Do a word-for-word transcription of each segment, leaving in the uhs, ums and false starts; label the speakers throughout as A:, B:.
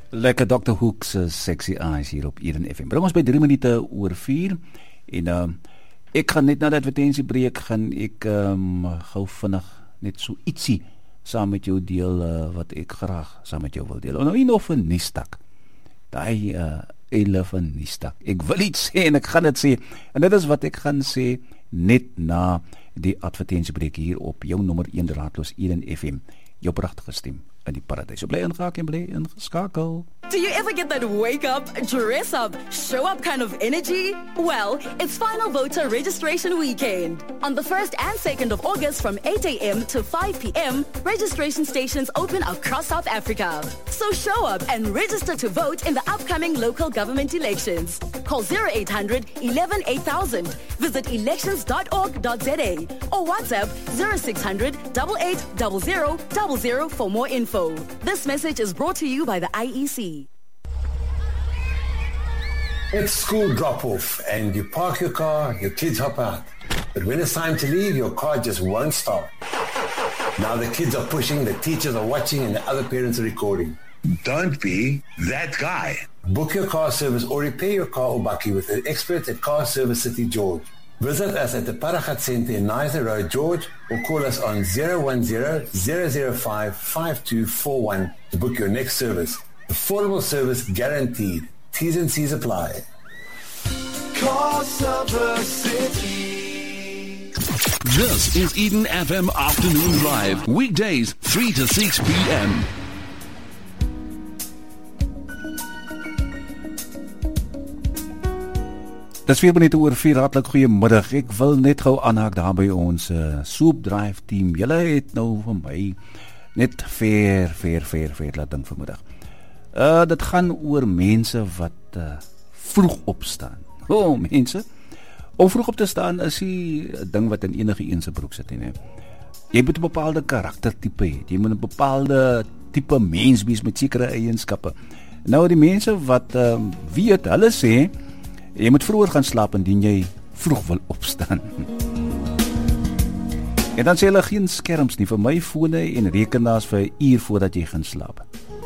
A: Lekker dokter Hoek's Sexy Eyes hier op Eden F M. Bring ons by drie minute oor vier. En uh, ek gaan net na die advertentiebreek gaan ek um, gou vinnig net so ietsie saam met jou deel uh, wat ek graag saam met jou wil deel. En nou hier nog van Niestak. Daai uh, eile van Niestak. Ek wil iets sê en ek gaan dit sê. En dit is wat ek gaan sê net na die advertentiebreek hier op jou nommer een draadloos Eden F M. Jou pragtige stem in die paradijs. So bly ingehaak en bly ingeskakel.
B: Do you ever get that wake up, dress up, show up kind of energy? Well, it's Final Voter Registration Weekend. On the first and second of August from eight a.m. to five p.m, registration stations open across South Africa. So show up and register to vote in the upcoming local government elections. Call zero eight hundred, eleven, eight thousand. Visit elections dot org dot z a or WhatsApp zero six hundred, eight eight zero zero zero zero for more info. This message is brought to you by the I E C.
C: It's school drop-off and you park your car, your kids hop out. But when it's time to leave, your car just won't start. Now the kids are pushing, the teachers are watching, and the other parents are recording.
D: Don't be that guy.
C: Book your car service or repair your car or bakkie with an expert at Car Service City George. Visit us at the Paragat Centre in Nizer Road, George, or call us on zero one zero, zero zero five, five two four one to book your next service. Affordable service guaranteed. T's and C's apply.
E: Car Service City.
F: This is Eden F M Afternoon Drive. Weekdays, three to six p.m.
A: Dis vier minute oor vier, hartlik goeiemiddag. Ek wil net gou aanhaak daar by ons uh, Soap Drive team. Julle het nou vir my net ver, ver, ver, ver laat dink vanmiddag. Uh, dit gaan oor mense wat uh, vroeg opstaan. O, oh, mense. Om vroeg op te staan is die ding wat in enige een se broek sit, hè. Jy moet 'n bepaalde karaktertipe hê. Jy moet 'n bepaalde tipe mens wees met sekere eienskappe. Nou die mense wat uh, weet, hulle sê jy moet vroeër gaan slaap indien jy vroeg wil opstaan. En dan sê hulle geen skerms nie vir my fone en rekenaars vir 'n uur voordat jy gaan slaap.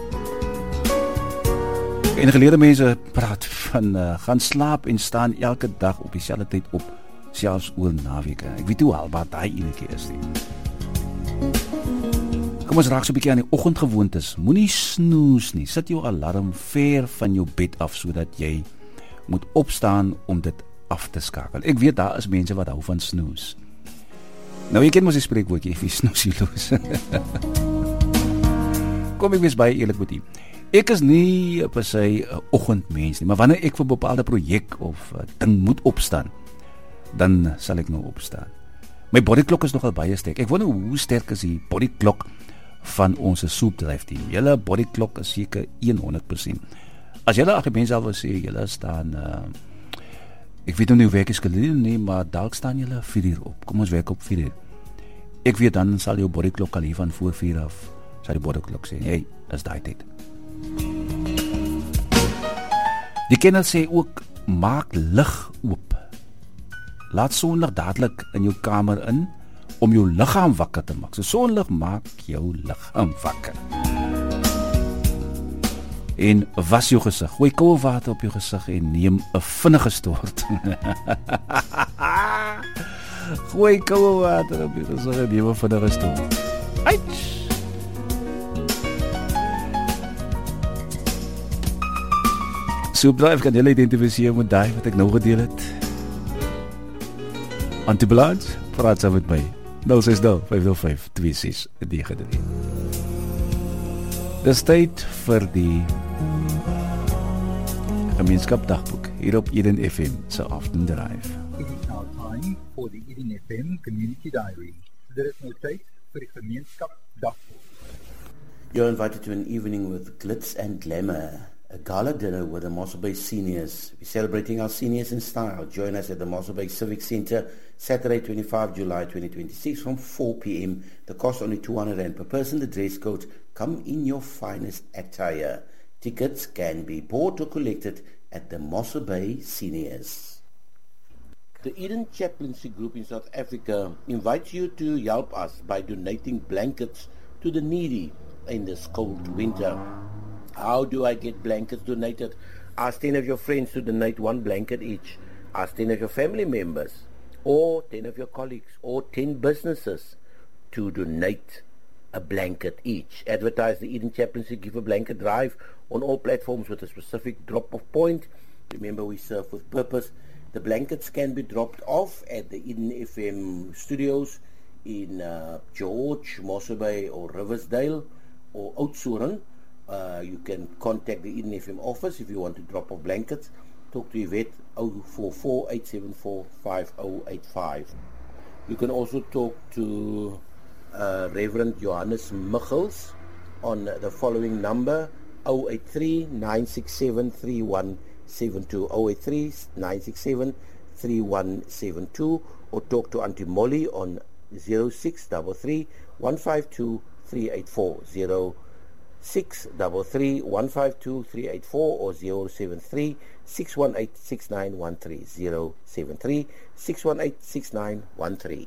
A: En geleerde mense praat van uh, gaan slaap en staan elke dag op dieselfde tyd op, selfs oor naweke. Ek weet hoe haalbaar daai enetjie is nie. Kom ons raak so 'n bietjie aan die oggendgewoontes. Moenie snoes nie. Sit jou alarm ver van jou bed af sodat jy moet opstaan om dit af te skakel. Ek weet daar is mense wat hou van snoes. Nou jy ken mos die spreekwoordjie, if you snooze you lose. Kom ek wees baie eerlik met u. Ek is nie per se 'n oggendmens nie, maar wanneer ek vir 'n bepaalde projek of uh, ding moet opstaan, dan sal ek nou opstaan. My bodyklok is nogal baie sterk. Ek wonder hoe sterk is die bodyklok van ons Soap Drive team. Julle bodyklok is seker honderd persent. As julle ag mense al wil sê julle staan uh, ek weet nou nie hoe werk is gelede nie, maar dalk staan julle vier uur op. Kom ons werk op vier uur. Ek weet dan sal jou bodyklok al hier van voor vier af sal die bodyklok sê, hey, is daai tyd. Die kenner sê ook maak lig oop. Laat sonlig dadelik in jou kamer in om jou liggaam wakker te maak. So sonlig maak jou liggaam wakker. En was jou gesig. Gooi koue water op jou gesig en neem 'n vinnige stort. Gooi koue water op jou gesig en neem 'n vinnige stort. Uit! Soap Drive kan julle identifiseer met daai wat ek nou gedeel het. Antibalans, praat saam met my. nul ses nul, vyf nul vyf, twee ses nege drie. Dis tyd vir die Gemeenskapdagboek hier op Eden F M se Afternoon Drive.
G: It is now time for the Eden F M Community Diary. Dit is nou tyd vir die Gemeenskapdagboek.
H: You're invited to an evening with glitz and glamour. A gala dinner with the Mossel Bay seniors. We're celebrating our seniors in style. Join us at the Mossel Bay Civic Centre, Saturday, twenty-fifth of July twenty twenty-six from four p.m. The cost only two hundred rand per person. The dress code, come in your finest attire. Tickets can be bought or collected at the Mossel Bay seniors. The Eden Chaplaincy Group in South Africa invites you to help us by donating blankets to the needy in this cold winter. How do I get blankets donated? Ask ten of your friends to donate one blanket each. Ask ten of your family members, or ten of your colleagues, or ten businesses to donate a blanket each. Advertise the Eden Chaplaincy Give a Blanket drive on all platforms with a specific drop-off point. Remember, we serve with purpose. The blankets can be dropped off at the Eden F M studios in uh, George, Mossel Bay, or Riversdale, or Oudtshoorn. Uh, you can contact the Eden F M office if you want to drop off blankets. Talk to Yvette zero four four, eight seven four, five zero eight five. You can also talk to uh, Reverend Johannes Michels on the following number, zero eight three, nine six seven, three one seven two, zero eight three, nine six seven, three one seven two, or talk to Auntie Molly on zero six three three, one five two, three eight four, zero six three three, one five two, three eight four, or zero seven three, six one eight, six nine one three, zero seven three, six one eight, six nine one three.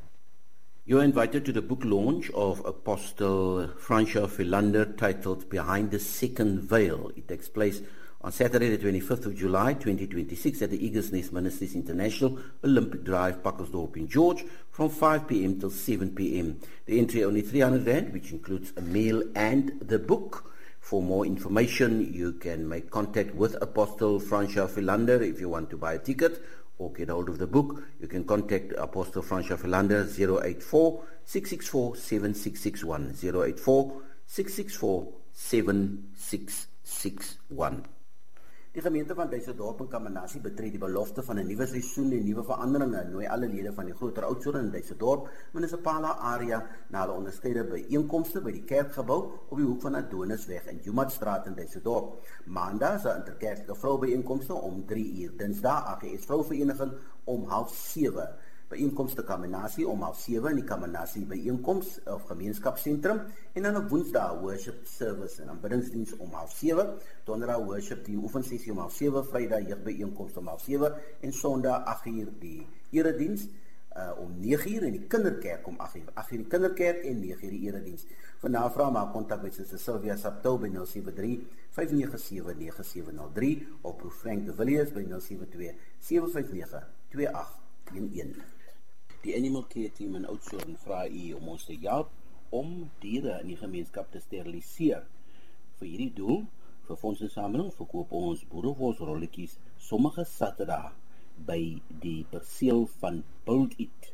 H: You are invited to the book launch of Apostle Francois Philander titled Behind the Second Veil. It takes place on Saturday the twenty-fifth of July twenty twenty-six at the Eagles Nest Ministries International Olympic Drive, Pakkelsdorp in George from five p.m. till seven p.m. The entry only three hundred rand, which includes a meal and the book. For more information, you can make contact with Apostle Francois Philander if you want to buy a ticket or get hold of the book. You can contact Apostle Francois Philander zero eight four, six six four, seven six six one, zero eight four, six six four, seven six six one. Die gemeente van Duisendorp en Kamanasie betree die belofte van 'n nuwe seisoen en nuwe veranderinge. Nooi alle lede van die groter Oudtshoorn in Duisendorp munisipale area na hulle onderskeide byeenkomste by die kerkgebou op die hoek van Adonisweg en Jumatstraat in Duisendorp. Maandag is 'n interkerklike vroubyeenkomste om drie uur. Dinsdag A G S Vrouvereniging om half sewe. Byeenkomste Kamanasie om half sewe in die Kamanasie byeenkoms of gemeenskapsentrum, en dan op Woensdag worship service en aanbiddingsdiens om half sewe, Donderdag worship die oefensessie om half sewe, Vrydag jeugbyeenkoms om half sewe en Sondag agt uur die erediens uh, om nege uur en die kinderkerk om agt uur. agt uur die kinderkerk en nege uur die erediens. Vir navraag maak kontak met Suster Sylvia Saptou by nul sewe drie, vyf nege sewe, nege sewe nul drie of Prof Frank de Villiers by nul sewe twee, sewe vyf nege, twee agt een een. Die Animal Care Team in Oudtshoorn vra u om ons te help om diere in die gemeenskap te steriliseer. Vir hierdie doel, vir fondsinsameling, verkoop ons boerewolsrolletjies sommige Saterdag by die perseel van Build It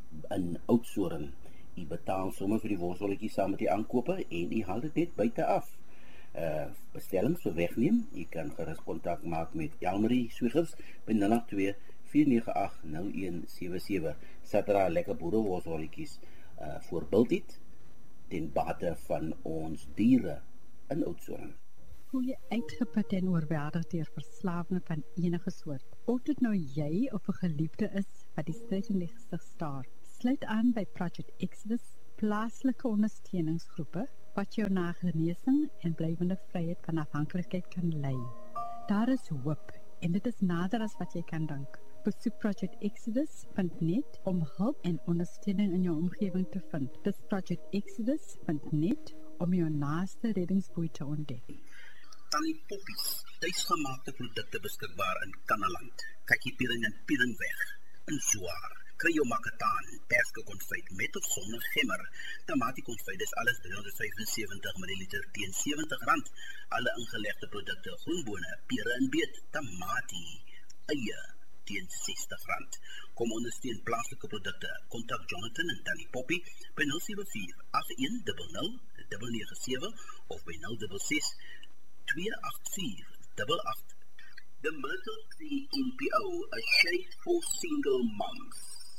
H: in Oudtshoorn. U betaal sommer vir die wolsrolletjies saam met die aankope en u haal dit net buite af. Uh, bestellings vir wegneem, u kan gerus kontak maak met Elmarie Swiggers by nul agt twee, vier nege agt, nul een sewe sewe. Saterdag lekker boerewolsrolletjies uh, voor Build It ten bate van ons diere in Oudtshoorn.
I: Hoe jy uitgeput en oorweldig deur verslawing van enige soort. Of dit nou jy of 'n geliefde is wat die stryd in die gesig staar. Sluit aan by Project Exodus, plaaslike ondersteuningsgroepe wat jou na genesing en blywende vryheid van afhanklikheid kan lei. Daar is hoop en dit is nader as wat jy kan dink. Besoek project exodus punt net om hulp en ondersteuning in jou omgewing te vind. Dis project exodus punt net om jou naaste reddingsboei te ontdek.
J: Tannie Poppies, tuisgemaakte produkte beskikbaar in Kannaland. Kakkie-piering en pieringweg in Zwaar. Kry jou makataan, perske-konfyt met of sonder gemmer. Tamatie-konfyt is alles driehonderd vyfensewentig milliliter teen sewentig rand. Alle ingelegde produkte, groenbone, pere en beet, tamatie, eie teen sestig rand. Kom ondersteun plaaslike produkte. Kontak Jonathan en Tannie Poppy by nul sewe vier, agt een nul nul, nege nege sewe of by nul ses ses, twee agt vier, agt agt. The Myrtle Tree N P O, a shade for single moms,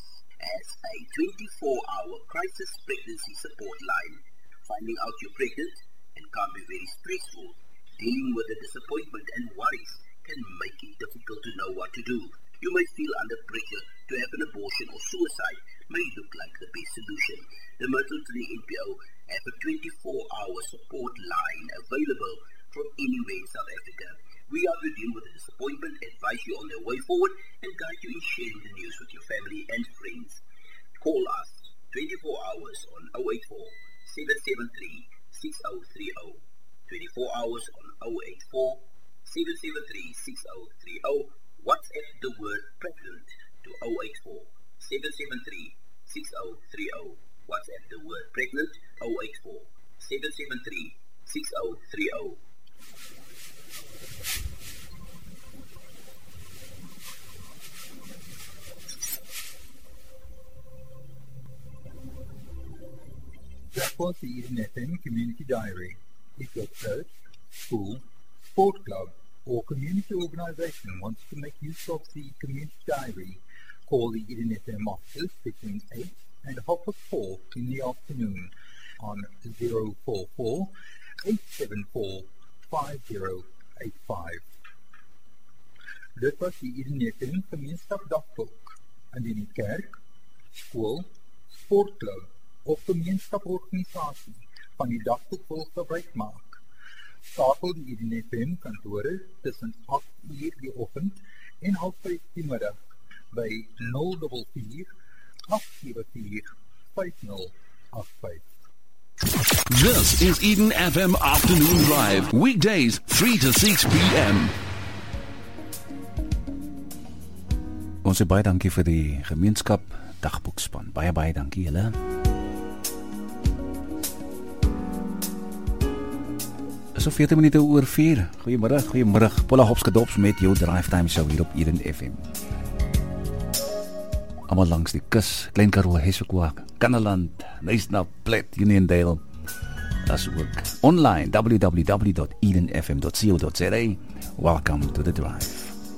J: as a twenty-four hour crisis pregnancy support line. Finding out you're pregnant and can be very stressful. Dealing with the disappointment and worries can make it difficult to know what to do. You may feel under pressure to have an abortion, or suicide may look like the best solution. The Myrtle Tree N P O have a twenty-four hour support line available from anywhere in South Africa. We are to deal with the disappointment, advise you on the way forward, and guide you in sharing the news with your family and friends. Call us twenty-four hours on zero eight four, seven seven three, six zero three zero. twenty-four hours on zero eight four, seven seven three, six zero three zero. WhatsApp the word pregnant to zero eight four, seven seven three, six zero three zero. WhatsApp the word pregnant zero eight four, seven seven three, six zero three zero.
G: That was the Eden F M Community Diary. If your church, school, sport club, or community organization wants to make use of the Community Diary, call the Eden F M offices between eight and half past four in the afternoon on zero four four, eight seven four, five zero eight five. Dit was die Eden F M Gemeenskap Dagboek. Indien die kerk, skool, sportklub of gemeenskaporganisasie van die dagboek wil gebruik maak, skakel die Eden F M kantore tussen agt uur die oggend en half vyf die middag by nul vier vier, agt sewe vier, vyf nul agt vyf.
F: This is Eden F M Afternoon Drive, weekdays three to six p m.
A: Ons sê baie dankie vir die gemeenskap dagboekspan. Baie baie dankie julle. So veertien minute oor vier. Goeiemiddag, goeiemiddag. Paula Hopskedops met jou Drive Time Show hier op Eden F M. Almal langs die kus, Klein Karoo, Hessequa, Kannaland, Nysna, Plet, Uniondale. Das ook online w w w dot eden f m dot co dot z a. Welcome to the drive.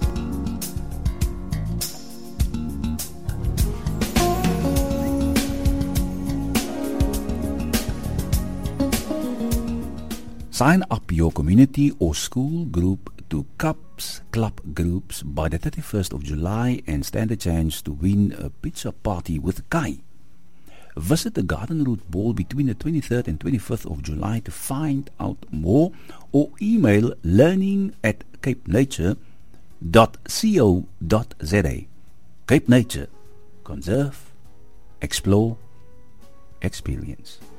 A: Sign up your community or school group to Cups Club groups by the thirty-first of July and stand a chance to win a pizza party with Kai. Visit the Garden Route Ball between the twenty-third and twenty-fifth of July to find out more, or email learning at cape nature dot co dot z a. Cape Nature. Conserve, explore, experience.